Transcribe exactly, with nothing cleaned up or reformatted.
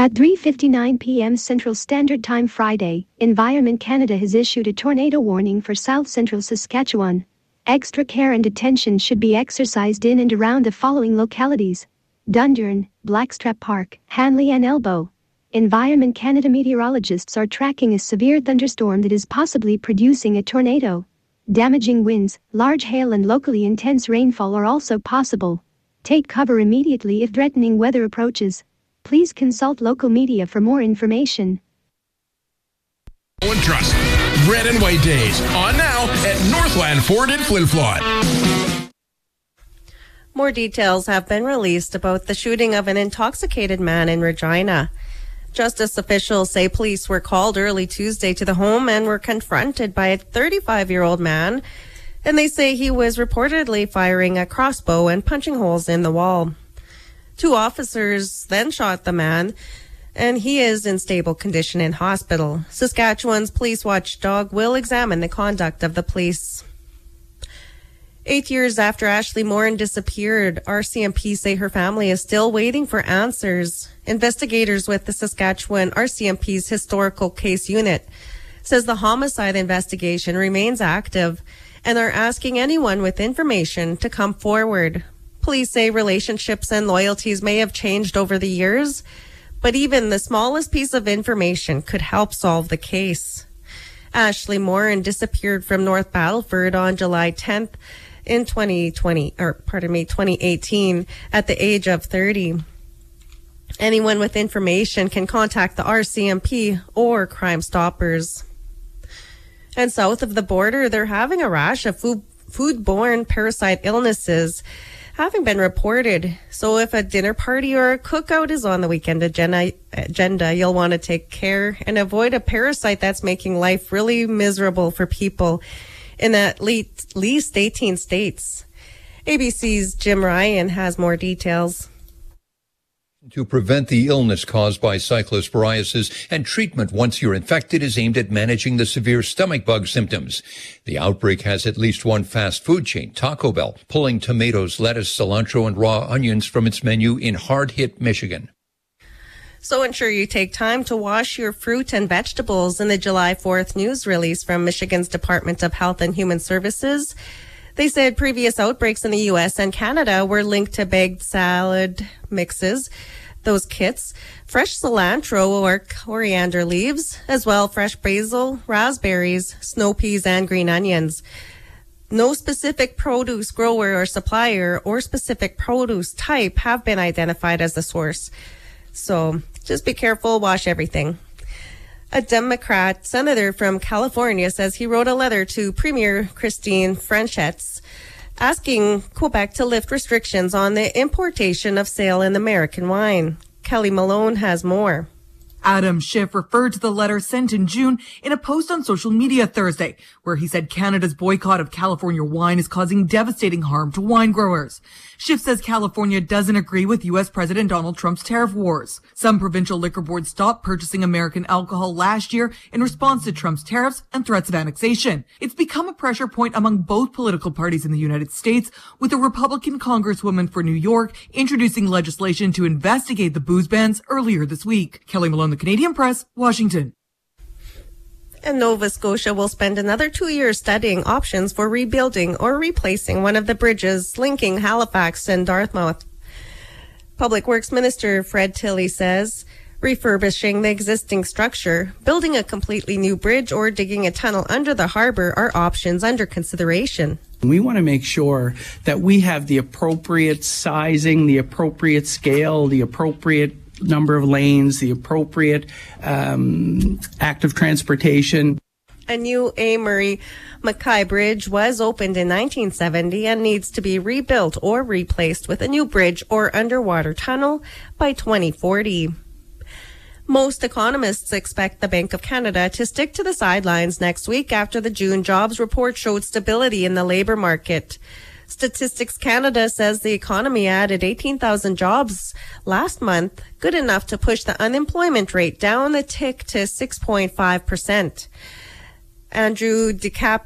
At three fifty-nine p.m. Central Standard Time Friday, Environment Canada has issued a tornado warning for South Central Saskatchewan. Extra care and attention should be exercised in and around the following localities: Dundurn, Blackstrap Park, Hanley and Elbow. Environment Canada meteorologists are tracking a severe thunderstorm that is possibly producing a tornado. Damaging winds, large hail and locally intense rainfall are also possible. Take cover immediately if threatening weather approaches. Please consult local media for more information. And trust. Red and White Days on now at Northland Ford in Flin Flon. More details have been released about the shooting of an intoxicated man in Regina. Justice officials say police were called early Tuesday to the home and were confronted by a thirty-five-year-old man, and they say he was reportedly firing a crossbow and punching holes in the wall. Two officers then shot the man, and he is in stable condition in hospital. Saskatchewan's police watchdog will examine the conduct of the police. Eight years after Ashley Morin disappeared, R C M P say her family is still waiting for answers. Investigators with the Saskatchewan R C M P's Historical Case Unit says the homicide investigation remains active and are asking anyone with information to come forward. Police say relationships and loyalties may have changed over the years, but even the smallest piece of information could help solve the case. Ashley Morin disappeared from North Battleford on July tenth in twenty twenty, or pardon me, twenty eighteen at the age of thirty. Anyone with information can contact the R C M P or Crime Stoppers. And south of the border, they're having a rash of food, food-borne parasite illnesses having been reported. So if a dinner party or a cookout is on the weekend agenda, agenda you'll want to take care and avoid a parasite that's making life really miserable for people in at least eighteen states. A B C's Jim Ryan has more details. To prevent the illness caused by cyclosporiasis, and treatment once you're infected is aimed at managing the severe stomach bug symptoms. The outbreak has at least one fast food chain, Taco Bell, pulling tomatoes, lettuce, cilantro, and raw onions from its menu in hard-hit Michigan. So ensure you take time to wash your fruit and vegetables. In the July fourth news release from Michigan's Department of Health and Human Services, they said previous outbreaks in the U S and Canada were linked to bagged salad mixes, those kits, fresh cilantro or coriander leaves, as well fresh basil, raspberries, snow peas, and green onions. No specific produce grower or supplier or specific produce type have been identified as the source. So just be careful, wash everything. A Democrat senator from California says he wrote a letter to Premier Christine Franchette asking Quebec to lift restrictions on the importation of sale in American wine. Kelly Malone has more. Adam Schiff referred to the letter sent in June in a post on social media Thursday, where he said Canada's boycott of California wine is causing devastating harm to wine growers. Schiff says California doesn't agree with U S President Donald Trump's tariff wars. Some provincial liquor boards stopped purchasing American alcohol last year in response to Trump's tariffs and threats of annexation. It's become a pressure point among both political parties in the United States, with a Republican congresswoman for New York introducing legislation to investigate the booze bans earlier this week. Kelly Malone, The Canadian Press, Washington. And Nova Scotia will spend another two years studying options for rebuilding or replacing one of the bridges linking Halifax and Dartmouth. Public Works Minister Fred Tilley says refurbishing the existing structure, building a completely new bridge, or digging a tunnel under the harbor are options under consideration. We want to make sure that we have the appropriate sizing, the appropriate scale, the appropriate number of lanes, the appropriate um, active transportation. A new Amory Mackay Bridge was opened in nineteen seventy and needs to be rebuilt or replaced with a new bridge or underwater tunnel by twenty forty. Most economists expect the Bank of Canada to stick to the sidelines next week after the June jobs report showed stability in the labor market. Statistics Canada says the economy added eighteen thousand jobs last month, good enough to push the unemployment rate down a tick to six point five percent. Andrew DeCap